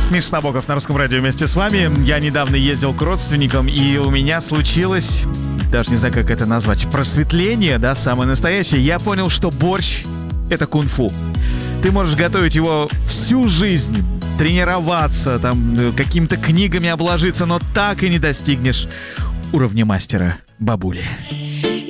Миша Набоков на Русском радио вместе с вами. Я недавно ездил к родственникам, и у меня случилось, даже не знаю, как это назвать, просветление, да, самое настоящее. Я понял, что борщ — это кунг-фу. Ты можешь готовить его всю жизнь, тренироваться, там, какими-то книгами обложиться, но так и не достигнешь уровня мастера бабули.